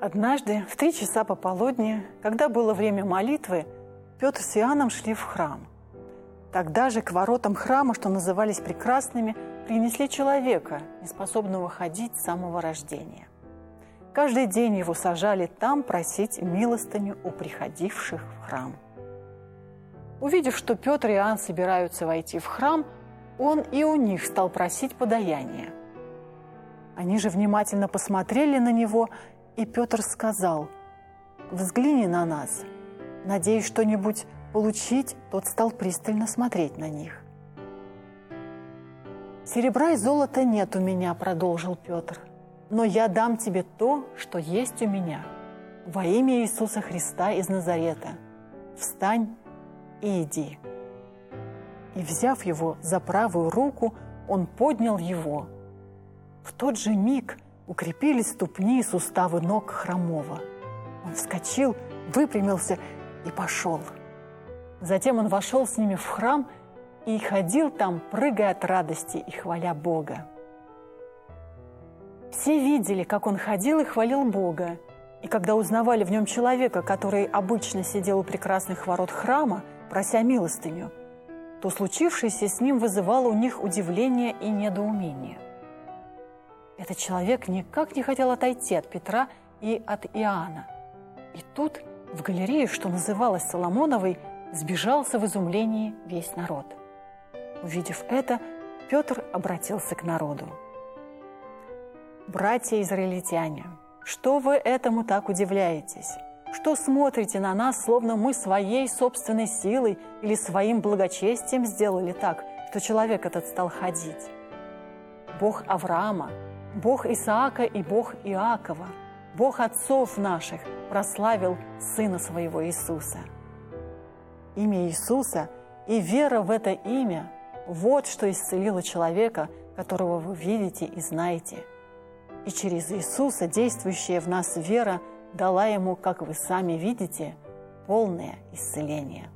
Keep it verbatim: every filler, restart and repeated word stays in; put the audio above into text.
Однажды в три часа пополудни, когда было время молитвы, Петр с Иоанном шли в храм. Тогда же к воротам храма, что назывались прекрасными, принесли человека, неспособного ходить с самого рождения. Каждый день его сажали там просить милостыню у приходивших в храм. Увидев, что Петр и Иоанн собираются войти в храм, он и у них стал просить подаяния. Они же внимательно посмотрели на него, и Петр сказал: «Взгляни на нас. Надеюсь что-нибудь получить». Тот стал пристально смотреть на них. «Серебра и золота нет у меня», – продолжил Петр, «но я дам тебе то, что есть у меня. Во имя Иисуса Христа из Назарета. Встань и иди». И, взяв его за правую руку, он поднял его. В тот же миг укрепились ступни и суставы ног хромого. Он вскочил, выпрямился и пошел. Затем он вошел с ними в храм и ходил там, прыгая от радости и хваля Бога. Все видели, как он ходил и хвалил Бога, и когда узнавали в нем человека, который обычно сидел у прекрасных ворот храма, прося милостыню, то случившееся с ним вызывало у них удивление и недоумение. Этот человек никак не хотел отойти от Петра и от Иоанна. И тут в галерею, что называлась Соломоновой, сбежался в изумлении весь народ. Увидев это, Петр обратился к народу. «Братья израильтяне, что вы этому так удивляетесь? Что смотрите на нас, словно мы своей собственной силой или своим благочестием сделали так, что человек этот стал ходить? Бог Авраама, Бог Исаака и Бог Иакова, Бог отцов наших прославил Сына Своего Иисуса. Имя Иисуса и вера в это имя – вот что исцелило человека, которого вы видите и знаете. И через Иисуса действующая в нас вера дала ему, как вы сами видите, полное исцеление».